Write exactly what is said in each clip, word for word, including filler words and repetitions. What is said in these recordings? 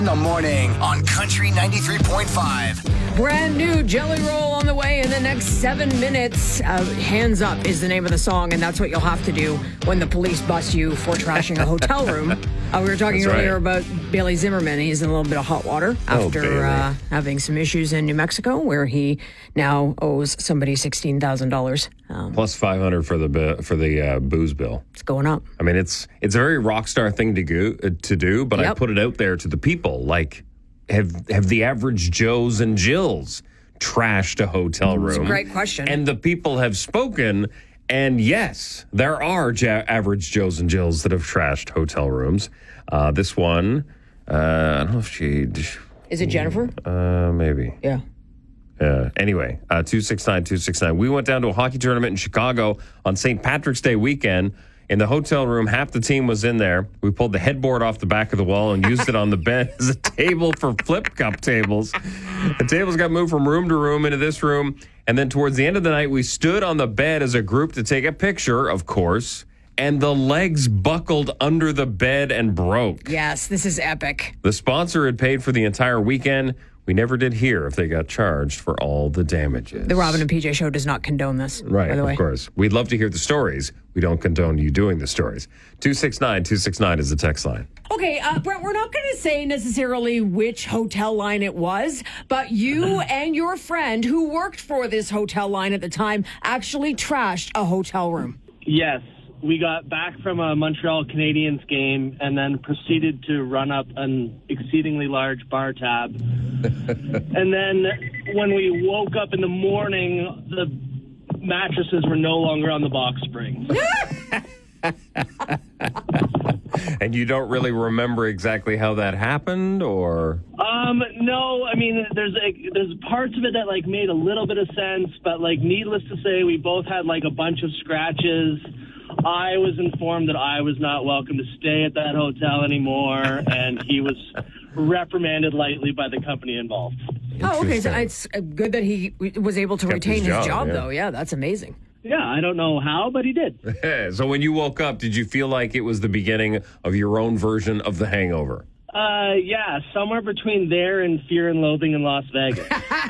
In the morning on Country ninety-three point five. Brand new Jelly Roll on the way in the next seven minutes. Uh, Hands Up is the name of the song, and that's what you'll have to do when the police bust you for trashing a hotel room. Uh, we were talking That's earlier right. about Bailey Zimmerman. He's in a little bit of hot water after oh, uh, having some issues in New Mexico, where he now owes somebody sixteen thousand dollars. Um, Plus five hundred for the bi- for the uh, booze bill. it's going up. I mean, it's it's a very rock star thing to go, uh, to do, but I Yep. put it out there to the people. Like, have have the average Joes and Jills trashed a hotel room? It's a great question. And the people have spoken. And yes, there are ja- average Joes and Jills that have trashed hotel rooms. Uh, this one, uh, I don't know if she, Is it Jennifer? uh, maybe. Yeah. Uh, anyway, uh, two six nine, two six nine. We went down to a hockey tournament in Chicago on Saint Patrick's Day weekend. In the hotel room, half the team was in there. We pulled the headboard off the back of the wall and used it on the bed as a table for flip cup tables. The tables got moved from room to room into this room. And then towards the end of the night, we stood on the bed as a group to take a picture, of course. And the legs buckled under the bed and broke. Yes, this is epic. The sponsor had paid for the entire weekend. We never did hear if they got charged for all the damages. The Robin and P J show does not condone this. Right, by the way. of course. We'd love to hear the stories. We don't condone you doing the stories. two six nine, two six nine is the text line. Okay, uh, Brent, we're not going to say necessarily which hotel line it was, but you and your friend who worked for this hotel line at the time actually trashed a hotel room. Yes. We got back from a Montreal Canadiens game and then proceeded to run up an exceedingly large bar tab. And then when we woke up in the morning, the mattresses were no longer on the box springs. And you don't really remember exactly how that happened, or? Um, no, I mean, there's a, there's parts of it that like made a little bit of sense, but like needless to say, we both had like a bunch of scratches. I was informed that I was not welcome to stay at that hotel anymore, and he was reprimanded lightly by the company involved. Oh, okay. So Interesting. it's uh, good that he was able to Kept retain his his job, job, yeah. though. Yeah, that's amazing. Yeah, I don't know how, but he did. So when you woke up, did you feel like it was the beginning of your own version of The Hangover? Uh, yeah, somewhere between there and Fear and Loathing in Las Vegas.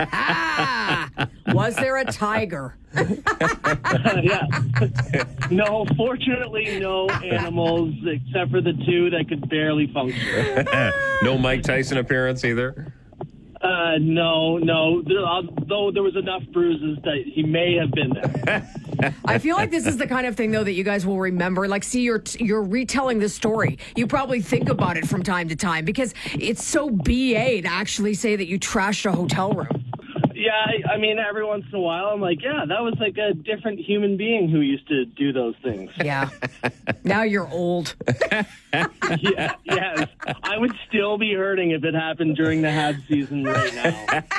Was there a tiger? Yeah. No, fortunately, no animals except for the two that could barely function. No Mike Tyson appearance either? Uh, no, no. There- Although there was enough bruises that he may have been there. I feel like this is the kind of thing, though, that you guys will remember. Like, see, you're you're retelling this story. You probably think about it from time to time because it's so B A to actually say that you trashed a hotel room. Yeah, I, I mean, every once in a while, I'm like, yeah, that was like a different human being who used to do those things. Yeah. Now you're old. Yeah, yes. I would still be hurting if it happened during the Habs season right now.